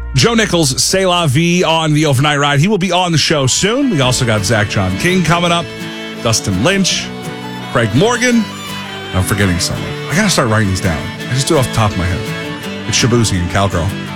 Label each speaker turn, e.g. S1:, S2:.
S1: Joe Nichols, C'est La Vie on the Overnight Ride. He will be on the show soon. We also got Zach John King coming up, Dustin Lynch, Craig Morgan. I'm forgetting someone. I got to start writing these down. I just do it off the top of my head. It's Shabuzi and Cowgirl.